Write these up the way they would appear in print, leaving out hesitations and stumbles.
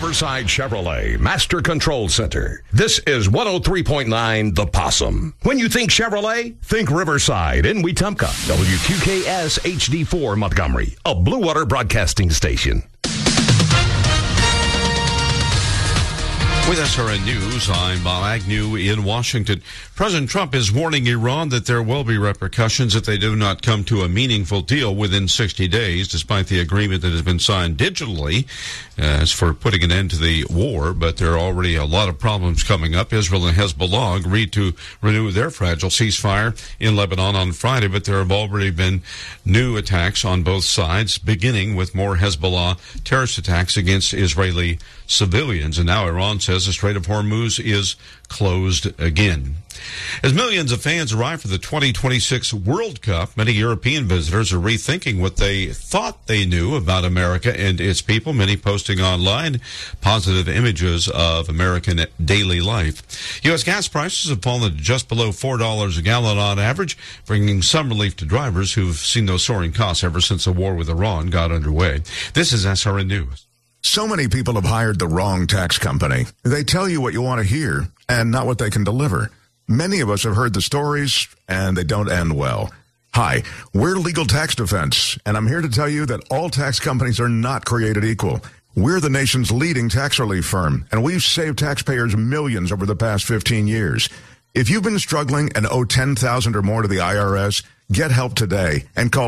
Riverside Chevrolet Master Control Center. This is 103.9 The Possum. When you think Chevrolet, think Riverside in Wetumpka. WQKS HD4 Montgomery, a Blue Water broadcasting station. With SRN News, I'm Bob Agnew in Washington. President Trump is warning Iran that there will be repercussions if they do not come to a meaningful deal within 60 days, despite the agreement that has been signed digitally as for putting an end to the war. But there are already a lot of problems coming up. Israel and Hezbollah agreed to renew their fragile ceasefire in Lebanon on Friday, but there have already been new attacks on both sides, beginning with more Hezbollah terrorist attacks against Israeli civilians. And now Iran says the Strait of Hormuz is closed again. As millions of fans arrive for the 2026 World Cup, many European visitors are rethinking what they thought they knew about America and its people, many posting online positive images of American daily life. U.S. gas prices have fallen to just below $4 a gallon on average, bringing some relief to drivers who've seen those soaring costs ever since the war with Iran got underway. This is SRN News. So many people have hired the wrong tax company. They tell you what you want to hear and not what they can deliver. Many of us have heard the stories, and they don't end well. Hi, we're Legal Tax Defense, and I'm here to tell you that all tax companies are not created equal. We're the nation's leading tax relief firm, and we've saved taxpayers millions over the past 15 years. If you've been struggling and owe $10,000 or more to the IRS, get help today and call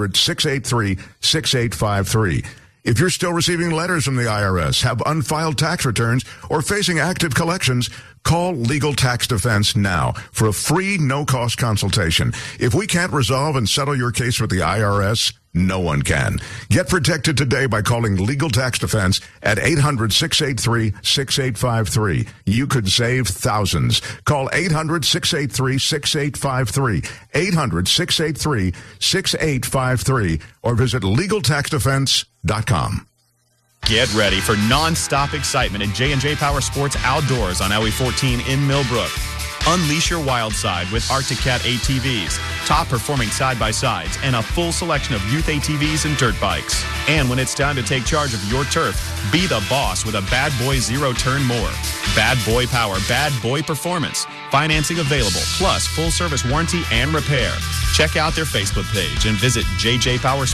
800-683-6853. If you're still receiving letters from the IRS, have unfiled tax returns, or facing active collections, call Legal Tax Defense now for a free, no-cost consultation. If we can't resolve and settle your case with the IRS, no one can. Get protected today by calling Legal Tax Defense at 800-683-6853. You could save thousands. Call 800-683-6853, 800-683-6853, or visit LegalTaxDefense.com. Get ready for non-stop excitement at J&J Power Sports Outdoors on LE 14 in Millbrook. Unleash your wild side with Arctic Cat ATVs, top-performing side-by-sides, and a full selection of youth ATVs and dirt bikes. And when it's time to take charge of your turf, be the boss with a Bad Boy Zero-Turn Mower. Bad Boy Power, Bad Boy Performance. Financing available, plus full-service warranty and repair. Check out their Facebook page and visit JJ Power